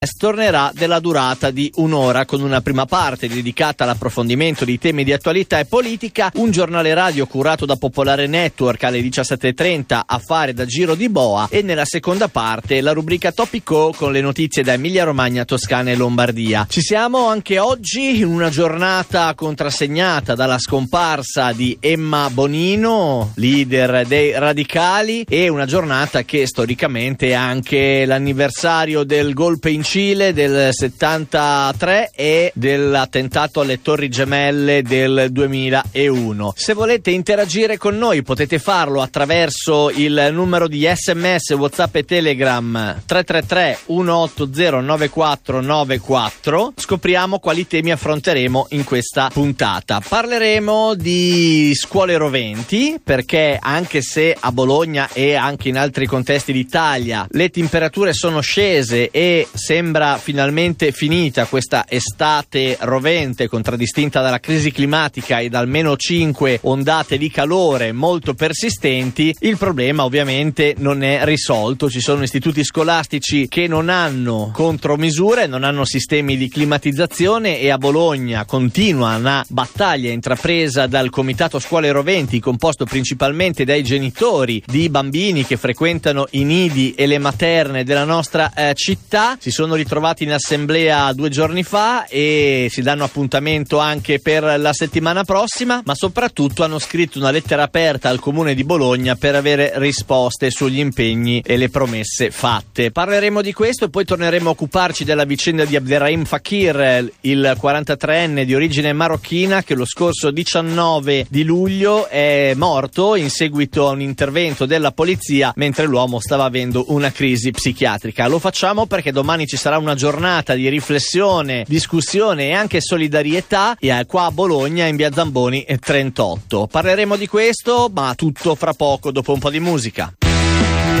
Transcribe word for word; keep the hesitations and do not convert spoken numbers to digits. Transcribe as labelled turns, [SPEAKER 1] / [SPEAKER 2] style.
[SPEAKER 1] tornerà della durata di un'ora, con una prima parte dedicata all'approfondimento di temi di attualità e politica, un giornale radio curato da Popolare Network alle diciassette e trenta, affare da Giro di Boa, e nella seconda parte la rubrica Topico con le notizie da Emilia Romagna, Toscana e Lombardia. Ci siamo anche oggi in una giornata contrassegnata dalla scomparsa di Emma Bonino, leader dei Radicali, e una giornata che storicamente è anche l'anniversario del golpe in Cile del settantatré e dell'attentato alle Torri Gemelle del duemilauno. Se volete interagire con noi potete farlo attraverso il numero di sms, WhatsApp e Telegram tre tre tre uno otto zero nove quattro nove quattro. Scopriamo quali temi affronteremo in questa puntata. Parleremo di scuole roventi, perché anche se a Bologna e anche in altri contesti d'Italia le temperature sono scese e sembra finalmente finita questa estate rovente, contraddistinta dalla crisi climatica e da almeno cinque ondate di calore molto persistenti, il problema ovviamente non è risolto. Ci sono istituti scolastici che non hanno contromisure, non hanno sistemi di climatizzazione, e a Bologna continua una battaglia intrapresa dal Comitato Scuole Roventi, composto principalmente dai genitori di bambini che frequentano i nidi e le materne della nostra eh, città. Si sono ritrovati in assemblea due giorni fa e si danno appuntamento anche per la settimana prossima, ma soprattutto hanno scritto una lettera aperta al Comune di Bologna per avere risposte sugli impegni e le promesse fatte. Parleremo di questo e poi torneremo a occuparci della vicenda di Abderrahim Fakir, il quarantatreenne di origine marocchina che lo scorso diciannove di luglio è morto in seguito a un intervento della polizia mentre l'uomo stava avendo una crisi psichiatrica. Lo facciamo perché domani ci sarà una giornata di riflessione, discussione e anche solidarietà e qua a Bologna in via Zamboni trentotto. Parleremo di questo, ma tutto fra poco dopo un po' di musica.